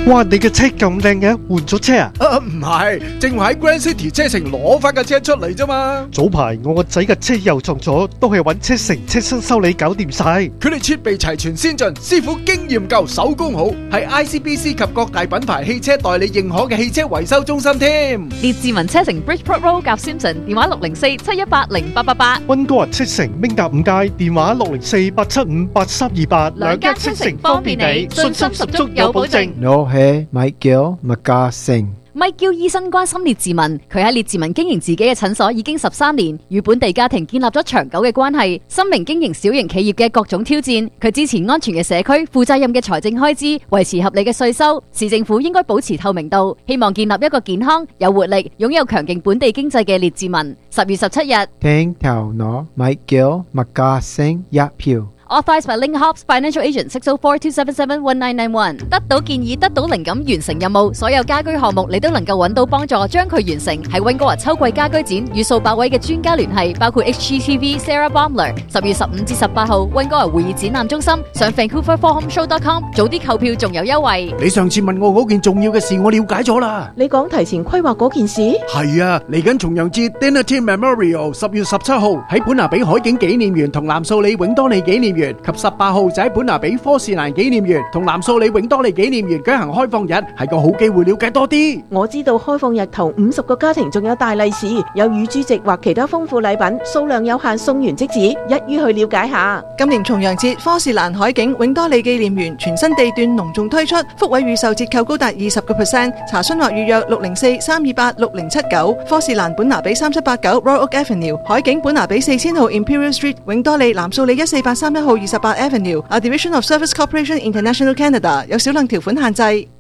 哇，你嘅車咁靚嘅，換咗車啊？ 唔係，正話喺 Grand City 車城攞翻架車出嚟啫嘛。 早排我個仔嘅車又撞咗，都係揾車城車身修理搞掂晒。 佢哋設備齊全先進，師傅經驗夠，手工好，係 ICBC 及各大品牌汽車代理認可嘅汽車維修中心添。 列治文車城 Bridgeport Road 夾 Simpson， 電話604-718-0888。 溫哥華車城明達5街，電話604-875-8328。 兩間車城方便你，信心十足有保證。 我係米叫麥家成。 咪叫醫生關心列治文，佢喺列治文經營自己嘅診所已經13年，與本地家庭建立咗長久嘅關係。深明經營小型企業嘅各種挑戰，佢支持安全嘅社區、負責任嘅財政開支、維持合理嘅稅收。市政府應該保持透明度，希望建立一個健康、有活力、擁有強勁本地經濟嘅列治文。10月17日， 聽頭攞米叫麥家成一票。 Authorized by Link Hobbs Financial Agent 604-277-1991。得到建議，得到靈感，完成任務，所有家居項目你都能夠揾到幫助，將佢完成。喺溫哥華秋季家居展，與數百位嘅專家聯繫，包括 HGTV、Sarah Baumler。10月15至18號，溫哥華會議展覽中心，上 VancouverForHomeShow.com 早啲購票仲有優惠。 你上次問我嗰件重要嘅事，我了解咗啦。 你講提前規劃嗰件事？ 係啊，嚟緊重陽節 Dinner Team Memorial 10月17號喺本拿比海景紀念園同藍素里永多利紀念園。及18號就喺本拿比科士蘭紀念園同藍素里永多利紀念園舉行開放日，係個好機會了解多啲。 我知道開放日頭50個家庭仲有大利是，有乳豬席或其他豐富禮品，數量有限，送完即止，一於去了解下。 今年重陽節，科士蘭海景永多利紀念園全新地段隆重推出，福位預售折扣高達20%，查詢或預約604-328-6079。科士蘭本拿比3789 Royal Oak Avenue， 海景本拿比4000號 Imperial Street， 永多利藍素里14831號28 Avenue， A Division of Service Corporation International Canada， 有少量條款限制。